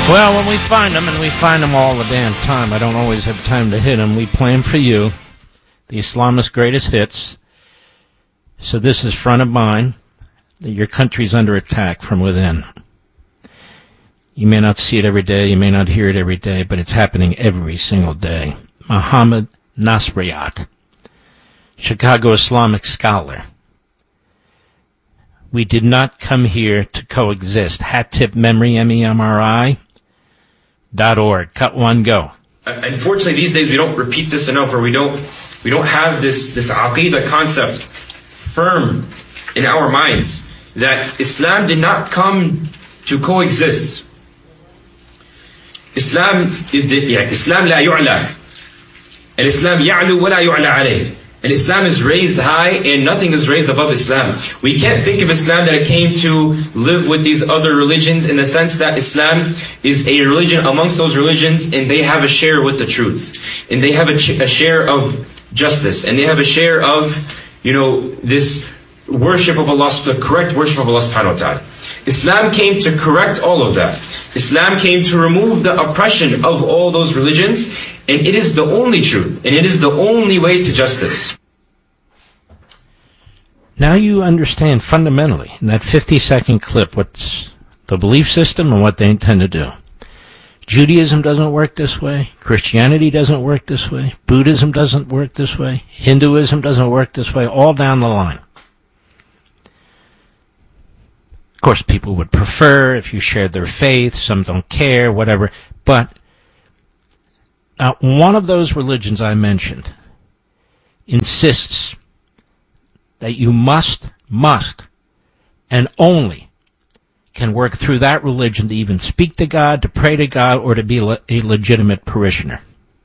Well, when we find them, and we find them all the damn time, I don't always have time to hit them, we play them for you, the Islamist greatest hits. So this is front of mind, that your country's under attack from within. You may not see it every day, you may not hear it every day, but it's happening every single day. Mohammed Nasriyat, Chicago Islamic scholar. We did not come here to coexist. Hat tip memory, MEMRI. .org. Cut one, go. Unfortunately, these days we don't repeat this enough, or we don't have this aqidah concept firm in our minds that Islam did not come to coexist. Islam la yu'la. Al-Islam ya'lu wa la yu'la alayh. And Islam is raised high and nothing is raised above Islam. We can't think of Islam that it came to live with these other religions in the sense that Islam is a religion amongst those religions and they have a share with the truth. And they have a share of justice. And they have a share of, this worship of Allah, the correct worship of Allah subhanahu wa ta'ala. Islam came to correct all of that. Islam came to remove the oppression of all those religions, and it is the only truth, and it is the only way to justice. Now you understand fundamentally in that 50-second clip what's the belief system and what they intend to do. Judaism doesn't work this way. Christianity doesn't work this way. Buddhism doesn't work this way. Hinduism doesn't work this way. All down the line. Of course, people would prefer if you shared their faith. Some don't care, whatever. But one of those religions I mentioned insists that you must, and only can work through that religion to even speak to God, to pray to God, or to be a legitimate parishioner.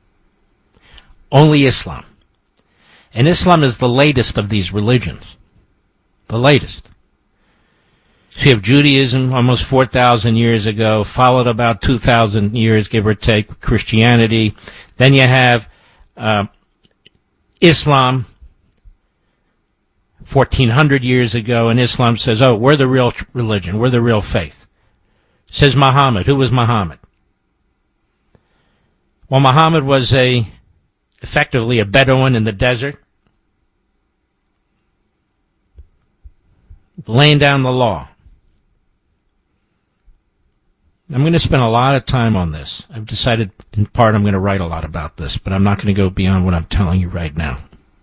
Only Islam. And Islam is the latest of these religions. The latest. So you have Judaism almost 4,000 years ago, followed about 2,000 years, give or take, with Christianity. Then you have Islam 1,400 years ago, and Islam says, oh, we're the real religion, we're the real faith. Says Muhammad. Who was Muhammad? Well, Muhammad was effectively a Bedouin in the desert, laying down the law. I'm going to spend a lot of time on this. I've decided, in part, I'm going to write a lot about this, but I'm not going to go beyond what I'm telling you right now.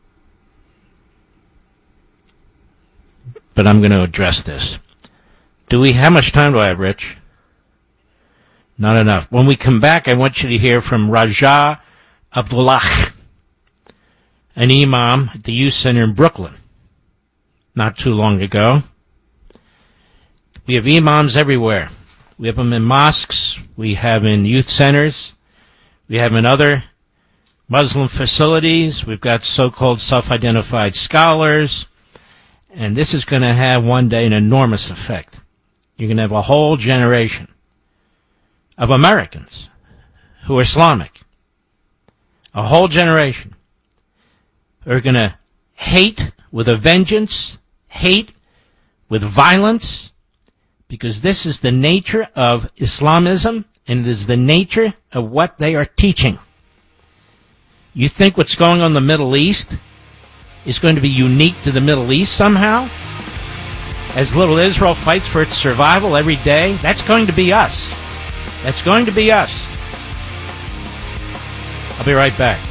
But I'm going to address this. How much time do I have, Rich? Not enough. When we come back, I want you to hear from Raja Abdullah, an imam at the Youth Center in Brooklyn, not too long ago. We have imams everywhere. We have them in mosques, we have in youth centers, we have in other Muslim facilities, we've got so-called self-identified scholars, and this is going to have one day an enormous effect. You're going to have a whole generation of Americans who are Islamic, a whole generation who are going to hate with a vengeance, hate with violence, because this is the nature of Islamism, and it is the nature of what they are teaching. You think what's going on in the Middle East is going to be unique to the Middle East somehow? As little Israel fights for its survival every day, that's going to be us. That's going to be us. I'll be right back.